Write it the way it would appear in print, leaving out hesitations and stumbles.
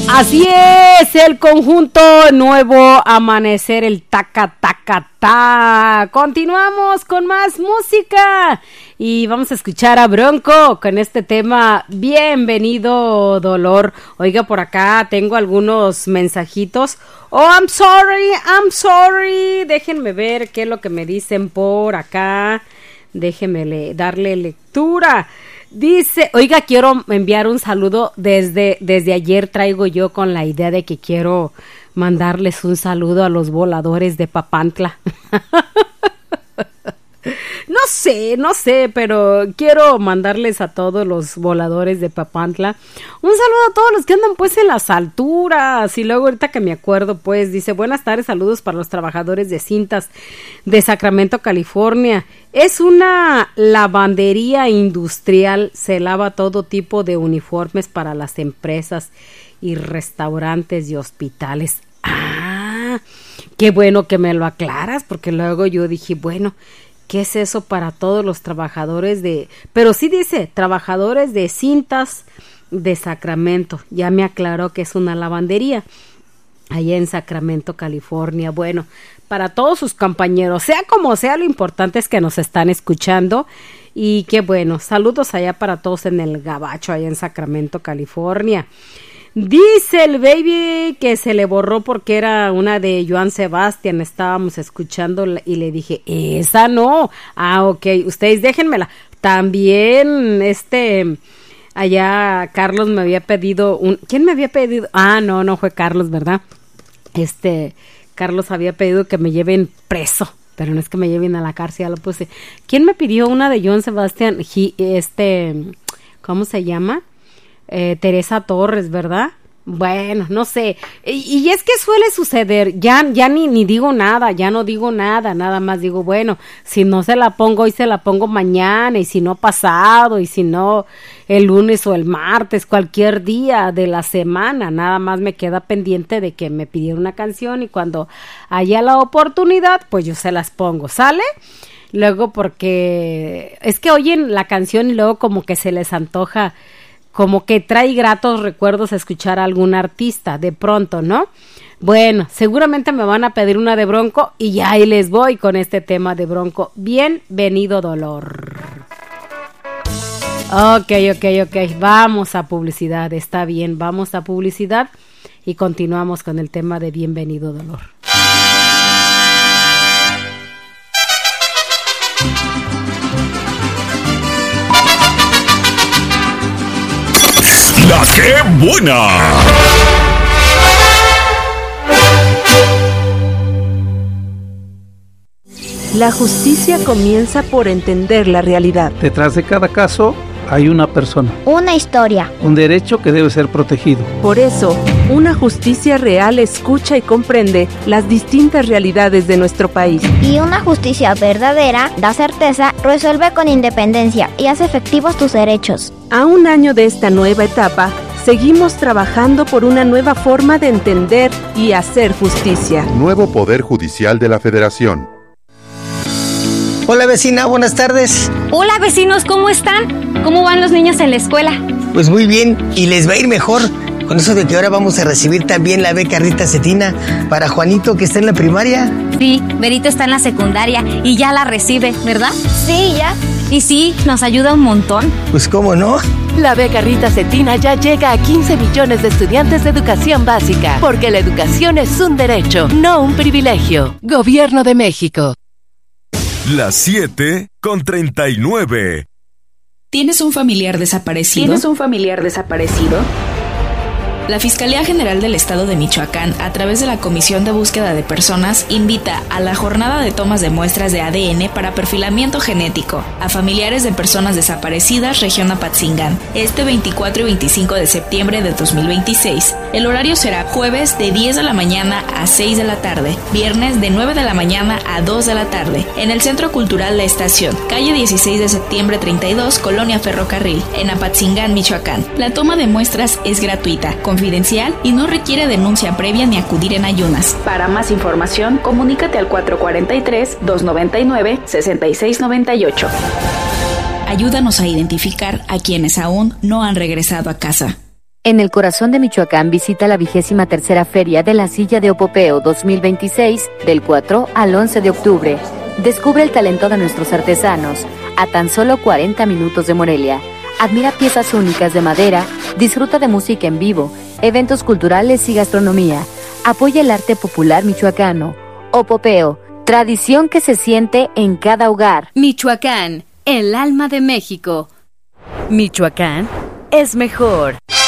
Así es, el conjunto Nuevo Amanecer, el taca taca ta. Continuamos con más música y vamos a escuchar a Bronco con este tema Bienvenido Dolor. Oiga, por acá tengo algunos mensajitos. Oh, I'm sorry. Déjenme ver qué es lo que me dicen por acá. Déjenme darle lectura. Dice, oiga, quiero enviar un saludo desde ayer. Traigo yo con la idea de que quiero mandarles un saludo a los voladores de Papantla. No sé, pero quiero mandarles a todos los voladores de Papantla un saludo a todos los que andan pues en las alturas. Y luego ahorita que me acuerdo pues dice, buenas tardes, saludos para los trabajadores de cintas de Sacramento, California. Es una lavandería industrial, se lava todo tipo de uniformes para las empresas y restaurantes y hospitales. Ah, qué bueno que me lo aclaras, porque luego yo dije, bueno, ¿qué es eso para todos los trabajadores de...? Pero sí dice, trabajadores de cintas de Sacramento. Ya me aclaró que es una lavandería allá en Sacramento, California. Bueno, para todos sus compañeros, sea como sea, lo importante es que nos están escuchando. Y qué bueno, saludos allá para todos en el Gabacho, allá en Sacramento, California. Dice el baby que se le borró porque era una de Joan Sebastián. Estábamos escuchando y le dije, esa no. Ah, ok, ustedes déjenmela. También allá Carlos me había pedido ¿quién me había pedido? Ah, no fue Carlos, ¿verdad? Carlos había pedido que me lleven preso, pero no es que me lleven a la cárcel, ya lo puse. ¿Quién me pidió una de Joan Sebastián? ¿Cómo se llama? Teresa Torres, ¿verdad? Bueno, no sé, y es que suele suceder, ya ni digo nada, ya no digo nada, nada más digo, bueno, si no se la pongo hoy, se la pongo mañana, y si no pasado, y si no el lunes o el martes, cualquier día de la semana, nada más me queda pendiente de que me pidieron una canción, y cuando haya la oportunidad, pues yo se las pongo, ¿sale? Luego porque es que oyen la canción y luego como que se les antoja, como que trae gratos recuerdos a escuchar a algún artista, de pronto, ¿no? Bueno, seguramente me van a pedir una de Bronco y ya ahí les voy con este tema de Bronco. Bienvenido Dolor. Ok, vamos a publicidad, está bien, vamos a publicidad y continuamos con el tema de Bienvenido Dolor. ¡La qué buena! La justicia comienza por entender la realidad. Detrás de cada caso hay una persona. Una historia. Un derecho que debe ser protegido. Por eso, una justicia real escucha y comprende las distintas realidades de nuestro país. Y una justicia verdadera da certeza, resuelve con independencia y hace efectivos tus derechos. A un año de esta nueva etapa, seguimos trabajando por una nueva forma de entender y hacer justicia. Nuevo Poder Judicial de la Federación. Hola vecina, buenas tardes. Hola vecinos, ¿cómo están? ¿Cómo van los niños en la escuela? Pues muy bien, y les va a ir mejor con eso de que ahora vamos a recibir también la beca Rita Cetina para Juanito, que está en la primaria. Sí, Berito está en la secundaria y ya la recibe, ¿verdad? Sí, ya. Y sí, nos ayuda un montón. Pues cómo no. La beca Rita Cetina ya llega a 15 millones de estudiantes de educación básica, porque la educación es un derecho, no un privilegio. Gobierno de México. Las 7:39. ¿Tienes un familiar desaparecido? La Fiscalía General del Estado de Michoacán, a través de la Comisión de Búsqueda de Personas, invita a la jornada de tomas de muestras de ADN para perfilamiento genético a familiares de personas desaparecidas, región Apatzingán, este 24 y 25 de septiembre de 2026. El horario será jueves de 10 de la mañana a 6 de la tarde, viernes de 9 de la mañana a 2 de la tarde, en el Centro Cultural La Estación, calle 16 de septiembre 32, Colonia Ferrocarril, en Apatzingán, Michoacán. La toma de muestras es gratuita, confidencial y no requiere denuncia previa ni acudir en ayunas. Para más información, comunícate al 443-299-6698. Ayúdanos a identificar a quienes aún no han regresado a casa. En el corazón de Michoacán visita la 23ª Feria de la Silla de Opopeo 2026 del 4 al 11 de octubre. Descubre el talento de nuestros artesanos a tan solo 40 minutos de Morelia. Admira piezas únicas de madera, disfruta de música en vivo, eventos culturales y gastronomía. Apoya el arte popular michoacano. Opopeo, tradición que se siente en cada hogar. Michoacán, el alma de México. Michoacán es mejor.